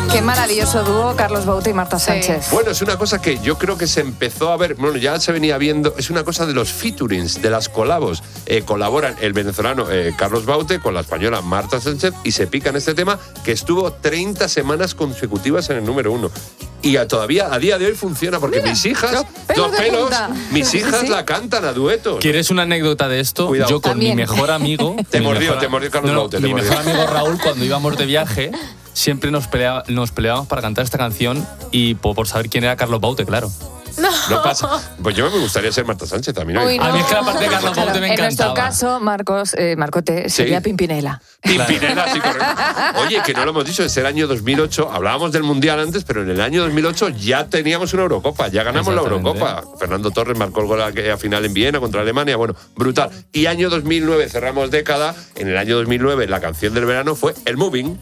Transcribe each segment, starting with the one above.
Qué maravilloso dúo, Carlos Baute y Marta Sánchez. Bueno, es una cosa que yo creo que se empezó a ver, bueno, ya se venía viendo, es una cosa de los featurings, de las colabos. Colaboran el venezolano Carlos Baute con la española Marta Sánchez y se pican este tema que estuvo 30 semanas consecutivas en el número 1. Y todavía a día de hoy funciona porque mis hijas, los pelos, mis hijas la cantan a duetos. ¿Quieres una anécdota de esto? Cuidado. Yo con También. mi mejor amigo... Te mordió Carlos Baute. Mi mejor amigo Raúl, cuando íbamos de viaje, siempre nos peleábamos para cantar esta canción y por saber quién era Carlos Baute, claro. No pasa. Pues yo me gustaría ser Marta Sánchez también. Uy, no. A mí es que la parte de Carlos Baute me En nuestro encantaba. caso, Marcote, sería Pimpinela. Pimpinela, sí, correcto. Oye, que no lo hemos dicho, es el año 2008. Hablábamos del Mundial antes, pero en el año 2008 ya teníamos una Eurocopa, ya ganamos la Eurocopa. Fernando Torres marcó el gol a final en Viena contra Alemania, bueno, brutal. Y año 2009, cerramos década. En el año 2009 la canción del verano fue el Moving.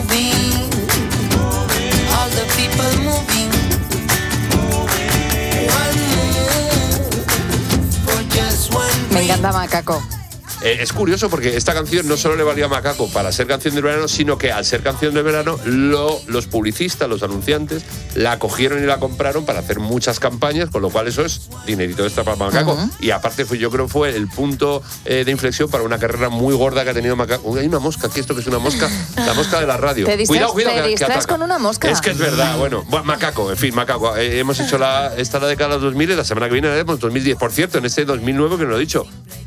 Me encanta Macaco. Es curioso porque esta canción no solo le valía a Macaco para ser canción del verano, sino que al ser canción del verano, los publicistas, los anunciantes, la cogieron y la compraron para hacer muchas campañas, con lo cual eso es dinerito extra para Macaco. Y aparte yo creo que fue el punto de inflexión para una carrera muy gorda que ha tenido Macaco. Uy, hay una mosca aquí, esto que es una mosca, la mosca de la radio. Te distraes, Cuidado, te distraes con una mosca. Es que es verdad, bueno, Macaco, en fin, Macaco. Hemos hecho la década de los 2000 y la semana que viene haremos 2010. Por cierto, en este 2009, que no lo he dicho,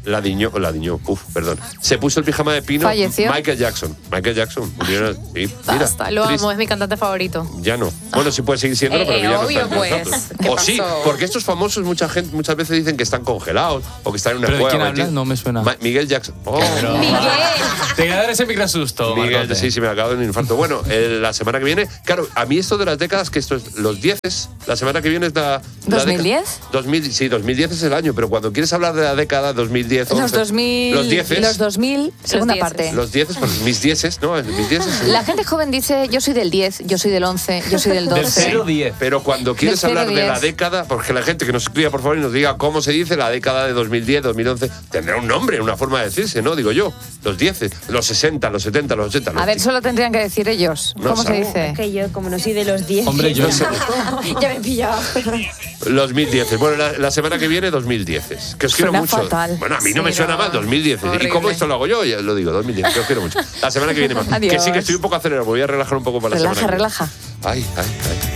se puso el pijama de pino. ¿Falleció? Michael Jackson, murió, sí, mira, Basta, lo triste. amo, es mi cantante favorito. Ya no. Bueno, sí puede seguir siéndolo, pero que ya obvio, no está entre pues. nosotros. ¿Qué O sí, pasó? porque estos famosos muchas veces dicen que están congelados o que están en una ¿Pero de cueva. quién hablas? No me suena. Miguel Jackson. Oh. Miguel. Te voy a dar ese microsusto, Miguel, Marcote. sí, me acabo de un infarto. Bueno, la semana que viene, claro, a mí esto de las décadas, que esto es los 10, la semana que viene es la ¿2010? 2010 es el año, pero cuando quieres hablar de la década 2010, Los 2000, los 10, los 2000, segunda dieces. parte. los 10, pues mis 10, ¿no? Mis 10. La gente joven dice, yo soy del 10, yo soy del 11, yo soy del 12. Del 0-10. Pero cuando quieres Del hablar de 0-10. la década, porque la gente que nos escriba, por favor, y nos diga cómo se dice la década de 2010, 2011, tendrá un nombre, una forma de decirse, ¿no? Digo yo. Los 10, los 60, los 70, los 80. A ver, solo tendrían que decir ellos. No ¿Cómo se sabe. dice? Que yo, como no soy de los 10. Hombre, yo... Ya me he pillado. Los 2010. Bueno, la semana que viene, 2010. Que os quiero Suena mucho. fatal. Bueno, a mí no me Sí, suena no. mal, 2010. ¿Y Horrible. cómo esto lo hago yo? Ya lo digo, 2010. Que os quiero mucho. La semana que viene más. Adiós. Que sí, que estoy un poco acelerado. Voy a relajar un poco para la semana que viene. Relaja. Ay, ay, ay.